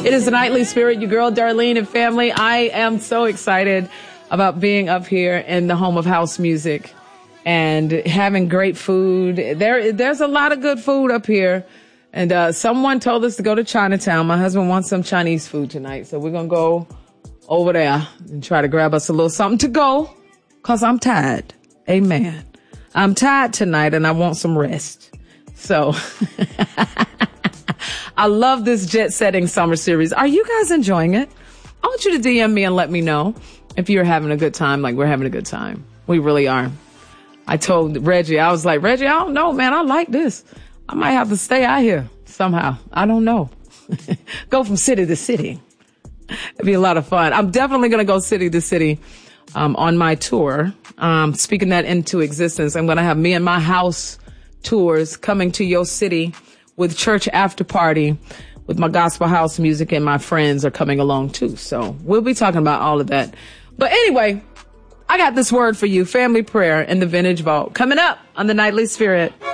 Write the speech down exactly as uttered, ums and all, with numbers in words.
It is the Nightly Spirit, your girl Darlene and family. I am so excited about being up here in the home of house music and having great food. There, there's a lot of good food up here. And uh, someone told us to go to Chinatown. My husband wants some Chinese food tonight. So we're going to go over there and try to grab us a little something to go because I'm tired. Amen. I'm tired tonight and I want some rest. So I love this jet setting summer series. Are you guys enjoying it? I want you to D M me and let me know if you're having a good time. Like we're having a good time. We really are. I told Reggie, I was like, Reggie, I don't know, man. I like this. I might have to stay out here somehow. I don't know. Go from city to city. It'd be a lot of fun. I'm definitely going to go city to city um, on my tour. Um, speaking that into existence, I'm going to have Me and My House tours coming to your city with church after party with my gospel house music, and my friends are coming along too. So we'll be talking about all of that. But anyway, I got this word for you, family prayer in the Vintage Vault, coming up on the Nightly Spirit.